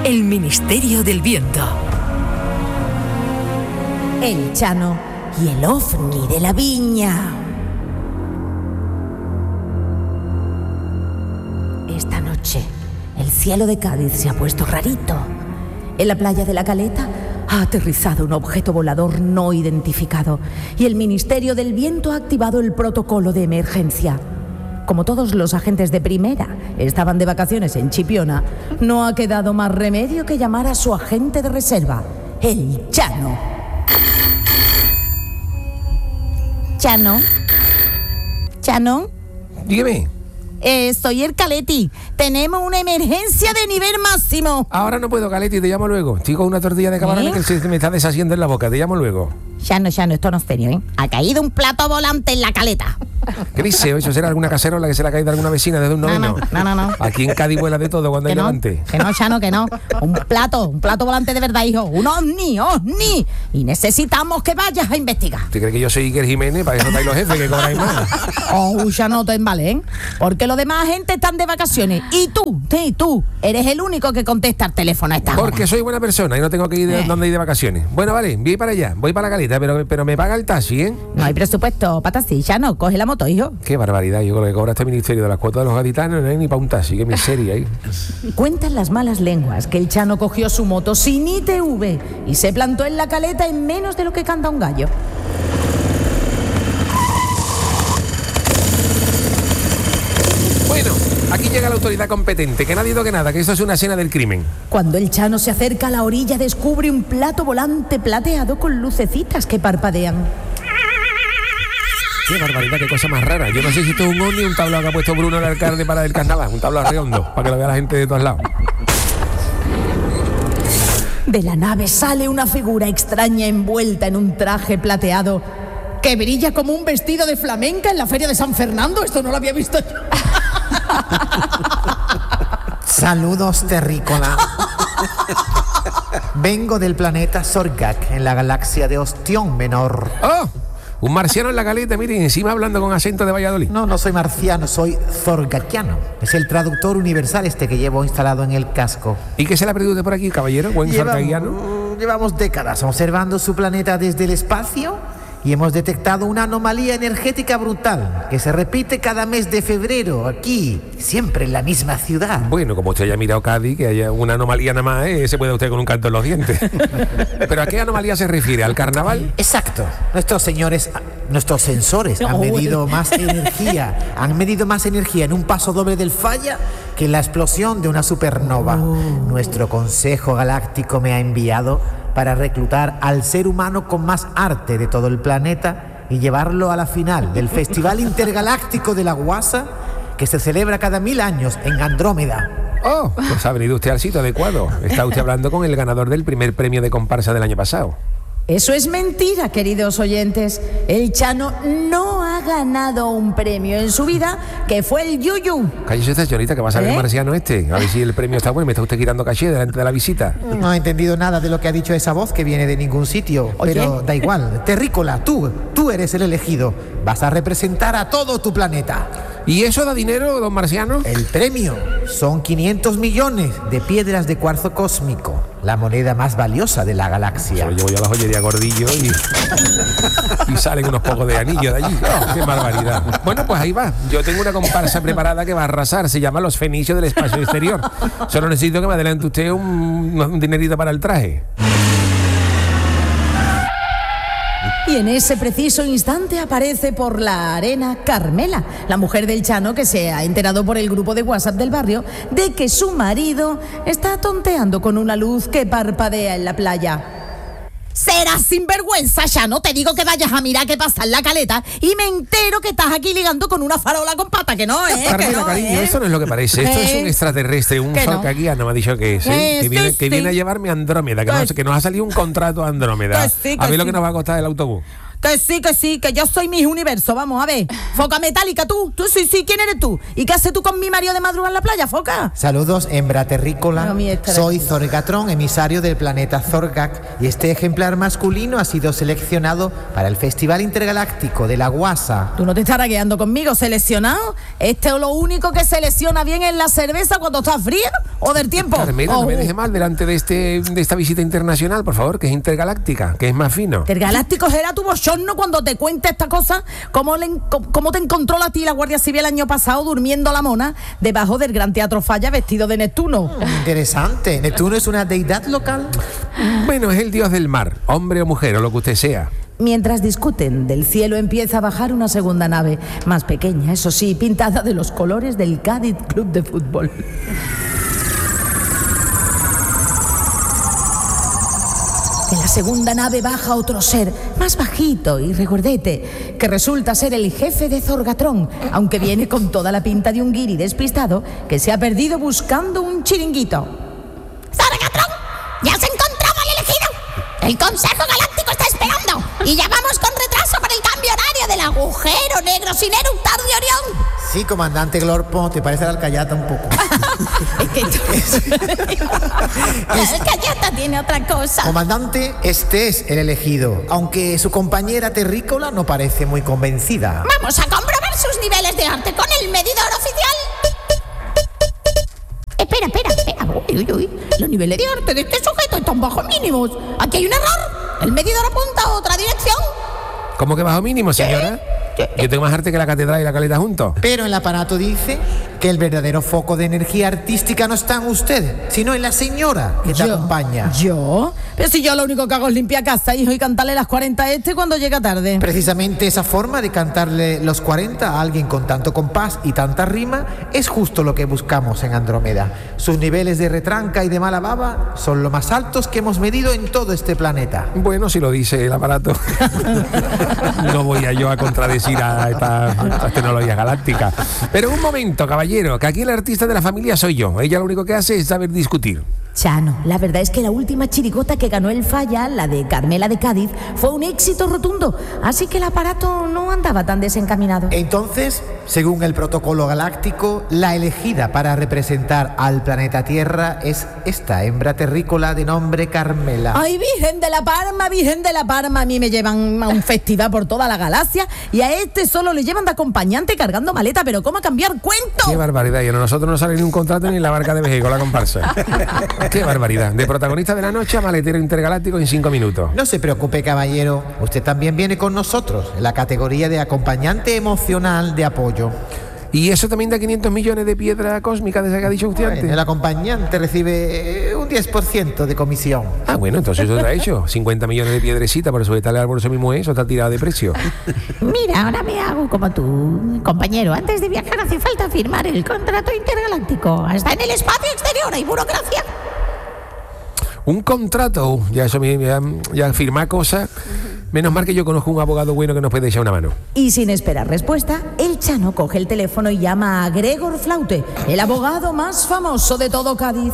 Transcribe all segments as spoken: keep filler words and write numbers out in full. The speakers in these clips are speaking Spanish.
El Ministerio del Viento. El Chano y el ovni de la viña. Esta noche, el cielo de Cádiz se ha puesto rarito. En la playa de La Caleta ha aterrizado un objeto volador no identificado y el Ministerio del Viento ha activado el protocolo de emergencia. Como todos los agentes de primera estaban de vacaciones en Chipiona, no ha quedado más remedio que llamar a su agente de reserva, el Chano. Chano. Chano. Dígame. Eh, soy el Caleti. Tenemos una emergencia de nivel máximo. Ahora no puedo, Caleti, te llamo luego. Estoy con una tortilla de camarones ¿Eh? que se me está deshaciendo en la boca, te llamo luego. Chano, Chano, esto no es serio, ¿eh? Ha caído un plato volante en La Caleta. ¿Qué dice? ¿Eso será alguna cacerola que se le ha caído a alguna vecina desde un No, noveno? no, no, no, no. Aquí en Cádiz vuela de todo cuando Que hay no, levante. que no, Chano, que no. Un plato, un plato volante de verdad, hijo. Un ovni, ovni. Y necesitamos que vayas a investigar. ¿Te crees que yo soy Iker Jiménez? Para eso estáis los jefes que cobráis más. Oh, Chano, te vale, ¿eh? Porque los demás gente están de vacaciones. Y tú, sí, tú, eres el único que contesta el teléfono a esta hora. Porque soy buena persona y no tengo que ir de Eh. donde ir de vacaciones. Bueno, vale, voy para allá, voy para La Caleta, pero, pero me paga el taxi, ¿eh? No hay presupuesto, patasí, Chano, coge la moto, hijo. Qué barbaridad, yo con lo que cobra este ministerio de las cuotas de los gaditanos no hay ni para un taxi, qué miseria ahí. Cuentan las malas lenguas que el Chano cogió su moto sin I T V y se plantó en La Caleta en menos de lo que canta un gallo. Bueno, aquí llega la autoridad competente, que nadie toque nada, que esto es una escena del crimen. Cuando el Chano se acerca a la orilla descubre un plato volante plateado con lucecitas que parpadean. Qué barbaridad, qué cosa más rara. Yo no sé si esto es un ovni o un tablao que ha puesto Bruno el alcalde para el carnaval, un tablao redondo, para que lo vea la gente de todos lados. De la nave sale una figura extraña envuelta en un traje plateado que brilla como un vestido de flamenca en la feria de San Fernando. Esto no lo había visto yo. Saludos, terrícola. Vengo del planeta Sorgak, en la galaxia de Ostión Menor. ¡Oh! Un marciano en La Caleta, miren, encima hablando con acento de Valladolid. No, no soy marciano, soy zorgakiano. Es el traductor universal este que llevo instalado en el casco. ¿Y qué se le ha perdido usted por aquí, caballero? Buen zorgaquiano. Llevamos, llevamos décadas observando su planeta desde el espacio y hemos detectado una anomalía energética brutal que se repite cada mes de febrero, aquí, siempre en la misma ciudad. Bueno, como usted haya mirado Cádiz, que haya una anomalía nada más, ¿eh? Se puede usted con un canto en los dientes. ¿Pero a qué anomalía se refiere? ¿Al carnaval? Exacto. Nuestros señores, nuestros sensores han medido más energía, han medido más energía en un paso doble del Falla que en la explosión de una supernova. Nuestro Consejo Galáctico me ha enviado para reclutar al ser humano con más arte de todo el planeta y llevarlo a la final del Festival Intergaláctico de la Guasa, que se celebra cada mil años en Andrómeda. Oh, pues ha venido usted al sitio adecuado. Está usted hablando con el ganador del primer premio de comparsa del año pasado. Eso es mentira, queridos oyentes. El Chano no ha ganado un premio en su vida, que fue el Yuyu. Cállese usted, señorita, que va a saber ¿Eh? el marciano este. A ver si el premio está bueno. Me está usted quitando caché delante de la visita. No ha entendido nada de lo que ha dicho esa voz que viene de ningún sitio. Oye. Pero da igual. Terrícola, tú, tú eres el elegido. Vas a representar a todo tu planeta. ¿Y eso da dinero, don marciano? El premio son quinientos millones de piedras de cuarzo cósmico, la moneda más valiosa de la galaxia. Se lo llevo yo a la joyería Gordillo y, y salen unos pocos de anillo de allí. Oh, ¡qué barbaridad! Bueno, pues ahí va. Yo tengo una comparsa preparada que va a arrasar. Se llama Los Fenicios del Espacio Exterior. Solo necesito que me adelante usted un, un dinerito para el traje. Y en ese preciso instante aparece por la arena Carmela, la mujer del Chano, que se ha enterado por el grupo de WhatsApp del barrio de que su marido está tonteando con una luz que parpadea en la playa. Serás sinvergüenza, Chano. Te digo que vayas a mirar qué pasa en La Caleta y me entero que estás aquí ligando con una farola con pata, que no, ¿eh? Carmela, que no, cariño, ¿eh? esto no es lo que parece. Esto ¿Eh? es un extraterrestre, un Que no. zorcaquiano, me ha dicho que es. ¿eh? Que Que, viene, sí, que viene a sí. llevarme a Andrómeda, que, Que nos, que nos ha salido un contrato a Andrómeda. Que sí, A que ver lo sí. que nos va a costar el autobús. Que sí, que sí, que yo soy Miss Universo. Vamos, a ver. Foca metálica, tú. Tú sí, sí. ¿Quién eres tú? ¿Y qué haces tú con mi marido de madrugada en la playa, Foca? Saludos, hembra terrícola. No, mi esta Soy vez. Zorgatron, emisario del planeta Zorgak, y este ejemplar masculino ha sido seleccionado para el Festival Intergaláctico de la Guasa. Tú no te estarás quedando conmigo, seleccionado. Este es lo único que selecciona bien es la cerveza cuando está fría o del tiempo. Carmela, Oh, no me deje mal delante de este de esta visita internacional, por favor, que es intergaláctica, que es más fino. Intergaláctico era tu bochorno cuando te cuente esta cosa. ¿Cómo, le, cómo te encontró a ti la Guardia Civil el año pasado durmiendo la mona debajo del Gran Teatro Falla vestido de Neptuno? Interesante. ¿Neptuno es una deidad local? Bueno, es el dios del mar, hombre o mujer, o lo que usted sea. Mientras discuten, del cielo empieza a bajar una segunda nave, más pequeña, eso sí, pintada de los colores del Cádiz Club de Fútbol. De la segunda nave baja otro ser, más bajito y regordete, que resulta ser el jefe de Zorgatron, aunque viene con toda la pinta de un guiri despistado que se ha perdido buscando un chiringuito. ¡Zorgatron! ¡Ya se encontraba el elegido! ¡El Consejo Galáctico está esperando! ¡Y ya vamos con retraso por el cambio horario del agujero negro sin eructar de Orión! Sí, comandante Glorpo, te parece la alcayata un poco. Es que El Cayata tiene otra cosa. Comandante, este es el elegido, aunque su compañera terrícola no parece muy convencida. Vamos a comprobar sus niveles de arte con el medidor oficial. Espera, espera, espera. Uy, uy, uy. Los niveles de arte de este sujeto están bajo mínimos. Aquí hay un error. El medidor apunta a otra dirección. ¿Cómo que bajo mínimo, señora? Yo tengo más arte que la catedral y la caleta juntos. Pero el aparato dice que el verdadero foco de energía artística no está en usted, sino en la señora que te acompaña. ¿Yo? Pero si yo lo único que hago es limpiar casa, hijo, y cantarle las cuarenta a este cuando llega tarde. Precisamente esa forma de cantarle los cuarenta a alguien con tanto compás y tanta rima es justo lo que buscamos en Andrómeda. Sus niveles de retranca y de mala baba son los más altos que hemos medido en todo este planeta. Bueno, si lo dice el aparato. No voy a yo a contradecir a estas esta tecnologías galácticas. Pero un momento, caballero, que aquí el artista de la familia soy yo. Ella lo único que hace es saber discutir. Chano, la verdad es que la última chirigota que ganó el Falla, la de Carmela de Cádiz, fue un éxito rotundo, así que el aparato no andaba tan desencaminado. Entonces, según el protocolo galáctico, la elegida para representar al planeta Tierra es esta hembra terrícola de nombre Carmela. ¡Ay, Virgen de la Parma, Virgen de la Parma! A mí me llevan a un festival por toda la galaxia y a este solo le llevan de acompañante cargando maleta, pero ¿cómo a cambiar cuento? ¡Qué barbaridad! Y a nosotros no sale ni un contrato ni en la barca de México, la comparsa. ¡Qué barbaridad! De protagonista de la noche a maletero intergaláctico en cinco minutos. No se preocupe, caballero. Usted también viene con nosotros en la categoría de acompañante emocional de apoyo. Y eso también da quinientos millones de piedra cósmica de esa que ha dicho usted Bueno, antes. el acompañante recibe eh, un diez por ciento de comisión. Ah, bueno, entonces eso está hecho. cincuenta millones de piedrecita por sujetarle al bolso mismo, eso está tirado de precio. Mira, ahora me hago como tú, compañero. Antes de viajar hace falta firmar el contrato intergaláctico. Hasta en el espacio exterior hay burocracia. Un contrato, ya eso me- ya, ya firmar cosas. Menos mal que yo conozco un abogado bueno que nos puede echar una mano. Y sin esperar respuesta, el Chano coge el teléfono y llama a Gregor Flaute, el abogado más famoso de todo Cádiz.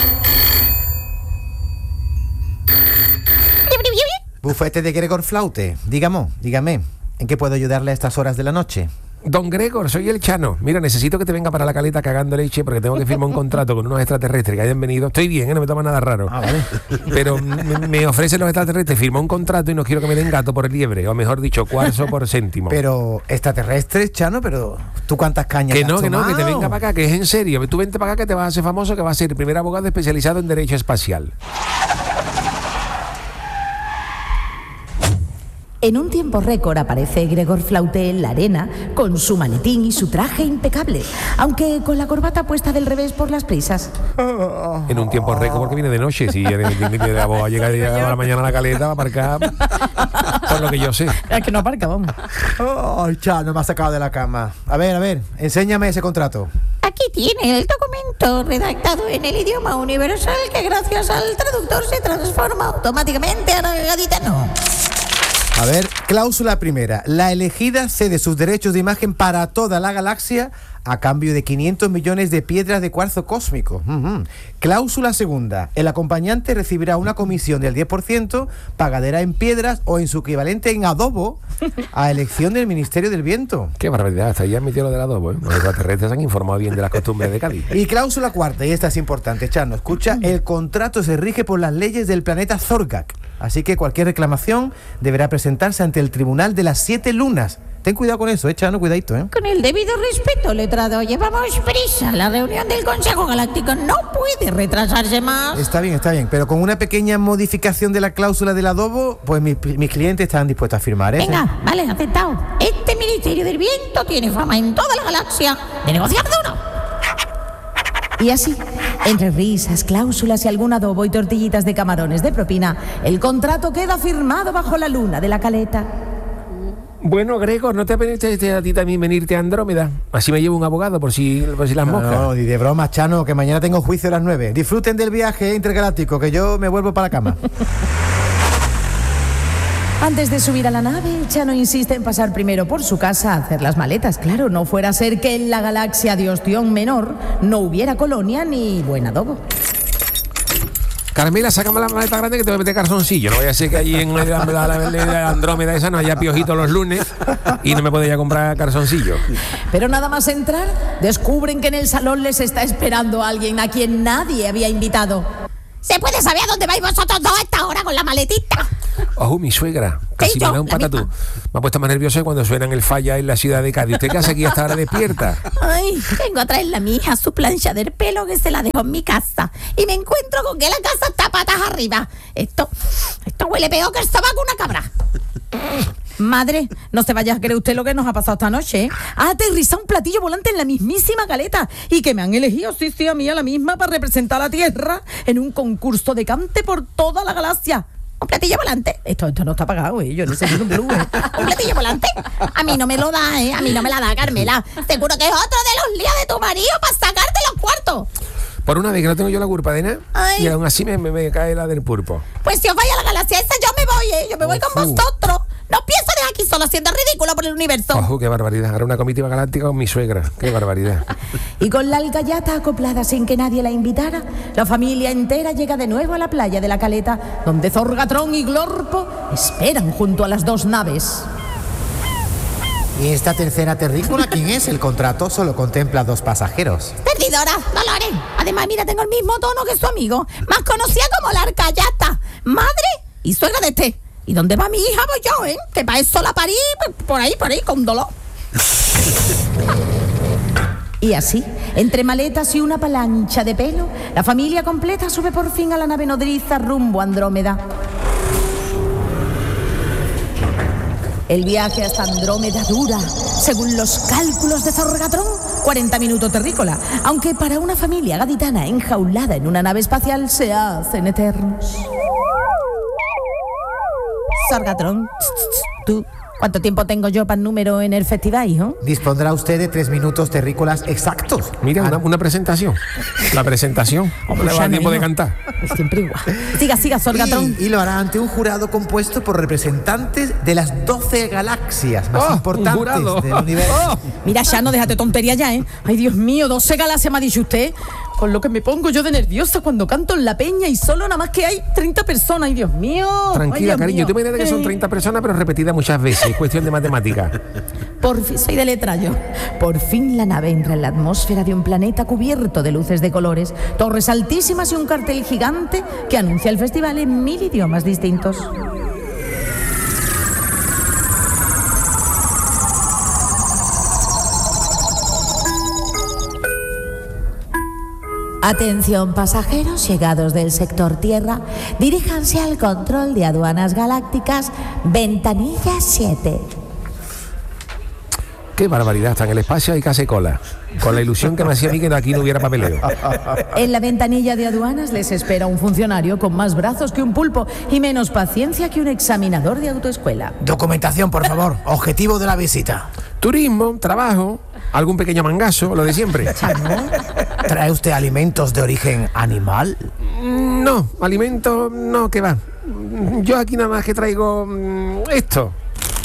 Bufete de Gregor Flaute. Dígame, dígame, ¿en qué puedo ayudarle a estas horas de la noche? Don Gregor, soy el Chano. Mira, necesito que te venga para la caleta cagando leche porque tengo que firmar un contrato con unos extraterrestres que hayan venido. Estoy bien, ¿eh? No me toma nada raro. Ah, vale. Pero me, me ofrecen los extraterrestres, firma un contrato y no quiero que me den gato por liebre, o mejor dicho, cuarzo por céntimo. Pero extraterrestres, Chano, pero ¿tú cuántas cañas Que te no, has que no, que te tomado? venga para acá, que es en serio. Tú vente para acá que te vas a hacer famoso, que vas a ser el primer abogado especializado en derecho espacial. En un tiempo récord aparece Gregor Flaute en la arena con su maletín y su traje impecable, aunque con la corbata puesta del revés por las prisas. En un tiempo récord porque viene de noche. Si el el abogado llega a la mañana a la caleta, va a aparcar por lo que yo sé. Es que no aparca, vamos. Ay, Chano, me ha sacado de la cama. A ver, a ver, enséñame ese contrato. Aquí tiene el documento redactado en el idioma universal que gracias al traductor se transforma automáticamente a gaditano. A ver, Cláusula primera. La elegida cede sus derechos de imagen para toda la galaxia a cambio de quinientos millones de piedras de cuarzo cósmico. Uh-huh. Cláusula segunda. El acompañante recibirá una comisión del diez por ciento, pagadera en piedras o en su equivalente en adobo, a elección del Ministerio del Viento. Qué barbaridad, hasta ahí han metido lo del adobo, ¿eh? Los extraterrestres se han informado bien de las costumbres de Cádiz. Y cláusula cuarta, y esta es importante, Chano, escucha, el contrato se rige por las leyes del planeta Zorgak, así que cualquier reclamación deberá presentarse ante el Tribunal de las Siete Lunas. Ten cuidado con eso, eh, Chano, cuidadito, ¿eh? Con el debido respeto, letrado, llevamos prisa. La reunión del Consejo Galáctico no puede retrasarse más. Está bien, está bien, pero con una pequeña modificación de la cláusula del adobo, pues mis, mis clientes están dispuestos a firmar, ¿eh? Venga, vale, aceptado. Este Ministerio del Viento tiene fama en toda la galaxia de negociar duro. Y así, entre risas, cláusulas y algún adobo y tortillitas de camarones de propina, el contrato queda firmado bajo la luna de la Caleta. Bueno, Gregor, ¿no te apetece a ti también venirte a Andrómeda? Así me llevo un abogado por si, por si las No, moscas. no, ni de broma, Chano, que mañana tengo juicio a las nueve. Disfruten del viaje intergaláctico, que yo me vuelvo para la cama. Antes de subir a la nave, Chano insiste en pasar primero por su casa a hacer las maletas. Claro, no fuera a ser que en la galaxia de Ostión Menor no hubiera colonia ni buen adobo. Carmela, sácame la maleta grande que te voy a meter calzoncillo. No vaya a ser que allí en la, la, la, la Andrómeda esa no haya piojitos los lunes y no me puede ya comprar calzoncillo. Pero nada más entrar, descubren que en el salón les está esperando alguien a quien nadie había invitado. ¿Se puede saber a dónde vais vosotros dos a esta hora con la maletita? Ojo, mi suegra, casi Sí, me yo, da un la patatú. misma. Me ha puesto más nervioso cuando suenan el falla en la ciudad de Cádiz. ¿Usted qué hace aquí hasta ahora despierta? Ay, vengo a traerle a mi hija su plancha del pelo que se la dejó en mi casa. Y me encuentro con que la casa está patas arriba. Esto, esto huele peor que el sobaco una cabra. Madre, no se vaya a creer usted lo que nos ha pasado esta noche, ¿eh? Ha aterrizado un platillo volante en la mismísima Caleta y que me han elegido, sí, sí, a mí a la misma, para representar a la Tierra en un concurso de cante por toda la galaxia. ¿Un platillo volante? Esto, esto no está pagado, ¿eh? Yo necesito un plus, ¿eh? ¿Un platillo volante? A mí no me lo da, ¿eh? A mí no me la da, Carmela. Seguro que es otro de los líos de tu marido para sacarte los cuartos. Por una vez que no tengo yo la culpa de nada, Ay. y aún así me, me, me cae la del pulpo. Pues si os vais a la galaxia esa, yo me voy, ¿eh? Yo me voy con Ojú. vosotros. No pienso dejar aquí solo haciendo ridículo por el universo. Ojo, qué barbaridad. Ahora una comitiva galáctica con mi suegra. Qué barbaridad. Y con la alcayata acoplada sin que nadie la invitara, la familia entera llega de nuevo a la playa de la Caleta, donde Zorgatrón y Glorpo esperan junto a las dos naves. ¿Y esta tercera terrícola quién es? El contrato solo contempla dos pasajeros. Perdidora, Dolores. Además, mira, tengo el mismo tono que su amigo, más conocida como la Arcayata, madre y suegra de este. ¿Y dónde va mi hija? Voy yo, ¿eh? Que para eso la parí, por ahí, por ahí, con dolor. Y así, entre maletas y una palancha de pelo, la familia completa sube por fin a la nave nodriza rumbo a Andrómeda. El viaje hasta Andrómeda dura, según los cálculos de Zorgatrón, cuarenta minutos terrícola, aunque para una familia gaditana enjaulada en una nave espacial se hacen eternos. Zorgatrón, tú, ¿cuánto tiempo tengo yo para el número en el festival, hijo? Dispondrá usted de tres minutos terrícolas exactos. Mira, Ah, una, una presentación. La presentación. ¿Cómo le va Ya a tiempo no, de hijo. cantar? Es siempre igual. Siga, siga, Zorgatrón. Y, y lo hará ante un jurado compuesto por representantes de las doce galaxias más Oh, un importantes jurado. del universo. Oh. Mira, ya no déjate tontería ya, ¿eh? Ay, Dios mío, doce galaxias me ha dicho usted. Con lo que me pongo yo de nerviosa cuando canto en la peña y solo nada más que hay treinta personas. Ay, Dios mío. Ay, Tranquila, Dios cariño. mío. Tú me dices que son Eh, treinta personas, pero repetidas muchas veces. Es cuestión de matemática. Por fin, soy de letra yo. Por fin la nave entra en la atmósfera de un planeta cubierto de luces de colores, torres altísimas y un cartel gigante que anuncia el festival en mil idiomas distintos. Atención pasajeros llegados del sector Tierra, diríjanse al control de aduanas galácticas Ventanilla siete. Qué barbaridad. Está en el espacio y casi cola. Con la ilusión que me hacía a mí que aquí no hubiera papeleo. En la ventanilla de aduanas les espera un funcionario con más brazos que un pulpo y menos paciencia que un examinador de autoescuela. Documentación, por favor. Objetivo de la visita. Turismo, trabajo, algún pequeño mangazo, lo de siempre. ¿Trae usted alimentos de origen animal? No, alimento, no, que va. Yo aquí nada más que traigo mm, esto.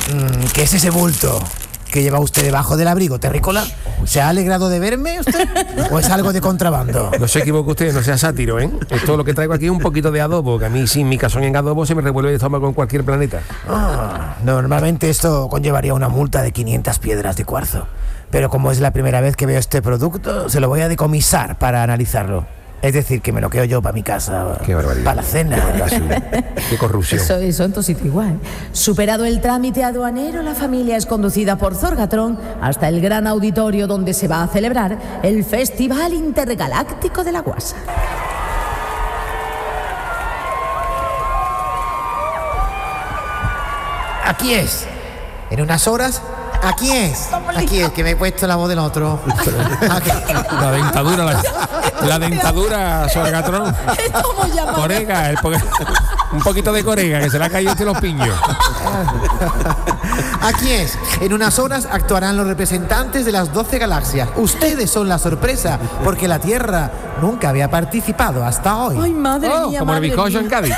¿Qué es ese bulto que lleva usted debajo del abrigo, terrícola? ¿Se ha alegrado de verme usted? ¿O es algo de contrabando? No se equivoque usted, no sea sátiro, ¿eh? Esto lo que traigo aquí es un poquito de adobo, que a mí sin mi cazón en adobo se me revuelve el estómago en cualquier planeta. Ah, normalmente esto conllevaría una multa de quinientas piedras de cuarzo. Pero como es la primera vez que veo este producto, se lo voy a decomisar para analizarlo. Es decir, que me lo quedo yo para mi casa. Qué barbaridad. Para la cena. Qué corrupción. Eso, eso en tu sitio igual. Superado el trámite aduanero, la familia es conducida por Zorgatron hasta el gran auditorio donde se va a celebrar el Festival Intergaláctico de la Guasa. Aquí es. En unas horas. Aquí es. Aquí es, que me he puesto la voz del otro. Aquí. La dentadura, la, la dentadura, Zorgatron. Estamos llamando. Corega, el po- un poquito de corega, que se le ha caído entre los piños. Aquí es. En unas horas actuarán los representantes de las doce galaxias. Ustedes son la sorpresa, porque la Tierra nunca había participado hasta hoy. Ay, madre Oh, mía, como el madre bizcocho en mía. Cádiz.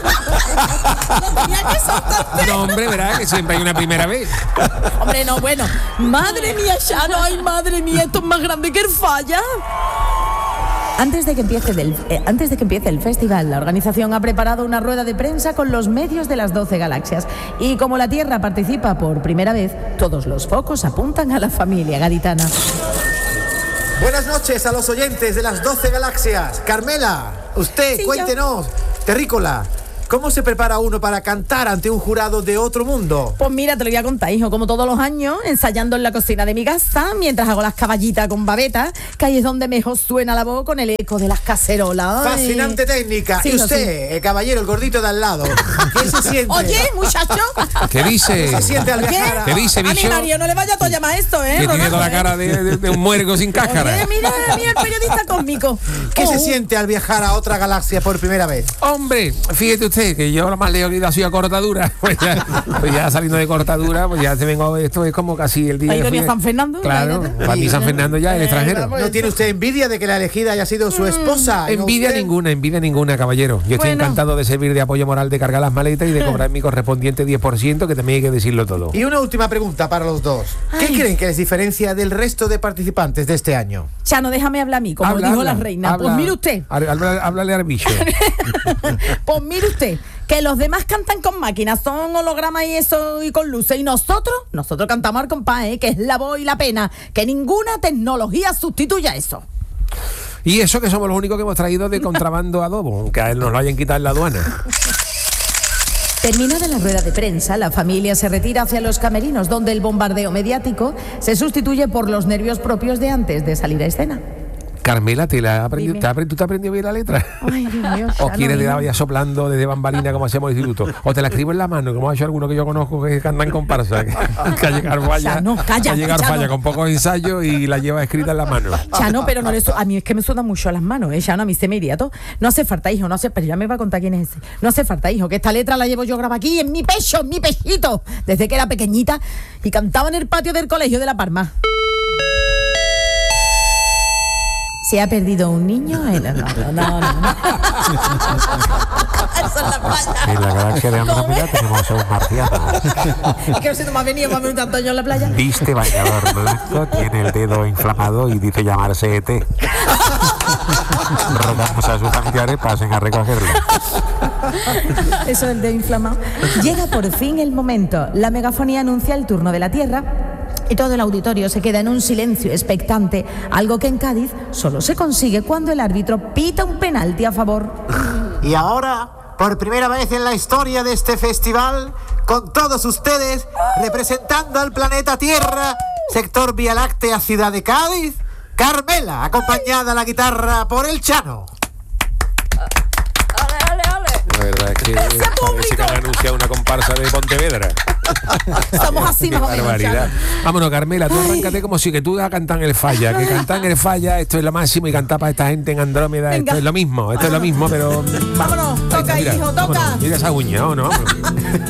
Tenía que soltarte. No, hombre, verá que siempre hay una primera vez. Hombre, no, bueno. Madre mía, Chano, ay, madre mía, esto es más grande que el falla. Antes de que empiece del, eh, antes de que empiece el festival, la organización ha preparado una rueda de prensa con los medios de las doce galaxias. Y como la Tierra participa por primera vez, todos los focos apuntan a la familia gaditana. Buenas noches a los oyentes de las doce galaxias. Carmela, usted, Sí, cuéntenos. Terrícola, ¿cómo se prepara uno para cantar ante un jurado de otro mundo? Pues mira, te lo voy a contar, hijo, como todos los años, ensayando en la cocina de mi casa, mientras hago las caballitas con babeta, que ahí es donde mejor suena la voz con el eco de las cacerolas. Ay. Fascinante técnica. Sí, y no, usted, sí. el caballero, el gordito de al lado, ¿qué se siente? Oye, muchacho. ¿Qué dice? ¿Qué se siente al ¿Qué? viajar? a- ¿Qué dice, A mi bicho? Mario, no le vaya a llamar esto, ¿eh? Que tiene toda la Rodajo, cara de, de- de un muergo sin ¿eh? cáscara. Oye, mira, mira el periodista cósmico. ¿Qué se Oh. siente al viajar a otra galaxia por primera vez? Hombre, fíjate usted que yo lo más lejos que he ido ha sido a cortadura. Pues ya, pues ya saliendo de cortadura, pues ya se vengo. Esto es como casi el día. Ahí que venía fui- San Fernando, Claro, imagínate. para mí San Fernando ya es el extranjero. ¿No tiene usted envidia de que la elegida haya sido su esposa? y no Envidia usted? ninguna, envidia ninguna, caballero. Yo estoy Bueno. encantado de servir de apoyo moral, de cargar las maletas y de cobrar mi correspondiente diez por ciento, que también hay que decirlo todo. Y una última pregunta para los dos. ¿Qué Ay. creen que les diferencia del resto de participantes de este año? Chano, déjame hablar a mí, como Habla, dijo habla, la reina. habla. Pues mire usted, Há- habla- Háblale al bicho. pues mire usted, que los demás cantan con máquinas, son hologramas y eso y con luces. Y nosotros, nosotros cantamos al compás, ¿eh? Que es la voz y la pena. Que ninguna tecnología sustituya eso. Y eso que somos los únicos que hemos traído de contrabando adobo, aunque a él nos lo hayan quitado en la aduana. Terminada la rueda de prensa, la familia se retira hacia los camerinos, donde el bombardeo mediático se sustituye por los nervios propios de antes de salir a escena. Carmela, ¿te la has aprendido, Dime. te has aprendido- ¿tú te has aprendido bien la letra? Ay, Dios mío. ¿O Chano, quieres que la hijo. vaya soplando desde bambalina como hacemos en el instituto? ¿O te la escribo en la mano, como ha hecho alguno que yo conozco que andan con comparsa? Que, que a llegar falla, Chano, calla, a llegar Chano. falla con pocos ensayos y la lleva escrita en la mano. Chano, pero no le su- a mí es que me suena mucho a las manos, ¿eh? Chano, a mí se me iría todo. No hace falta, hijo, no hace, pero ya me va a contar quién es ese. No hace falta, hijo, que esta letra la llevo yo grabada aquí en mi pecho, en mi pechito, desde que era pequeñita y cantaba en el patio del colegio de La Palma. ¿Se ha perdido un niño? en- No, no, no, no. Eso es la playa. En la galaxia de Andrómeda tenemos a un marciano. Es que no me ha venido para ver un Antonio en la playa. Viste bañador blanco, tiene el dedo inflamado y dice llamarse E T. Rogamos a sus familiares pasen a recogerlo. Eso es de inflamado. Llega por fin el momento. La megafonía anuncia el turno de la Tierra y todo el auditorio se queda en un silencio expectante, algo que en Cádiz solo se consigue cuando el árbitro pita un penalti a favor. Y ahora, por primera vez en la historia de este festival, con todos ustedes, representando al planeta Tierra, sector Vía Láctea, ciudad de Cádiz, Carmela, acompañada a la guitarra por el Chano. La verdad es que parece que han anunciado una comparsa de Pontevedra. Somos así Qué más o menos. barbaridad. Chano. Vámonos, Carmela, tú arráncate como si que tú vas a cantar en el falla, que cantar en el falla, esto es lo máximo, y cantar para esta gente en Andrómeda, Venga. esto es lo mismo, esto es lo mismo, pero Vámonos, Ahí toca, está, mira, hijo, vámonos, toca. mira esa uña, vámonos, vámonos.